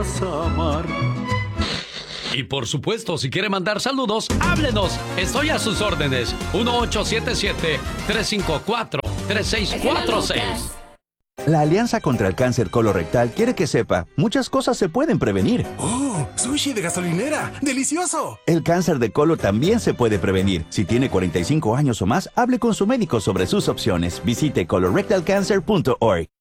amar. Y por supuesto, si quiere mandar saludos, háblenos. Estoy a sus órdenes. 1877-354-3646. La Alianza contra el Cáncer Colorectal quiere que sepa, muchas cosas se pueden prevenir. ¡Oh! ¡Sushi de gasolinera! ¡Delicioso! El cáncer de colon también se puede prevenir. Si tiene 45 años o más, hable con su médico sobre sus opciones. Visite colorectalcancer.org.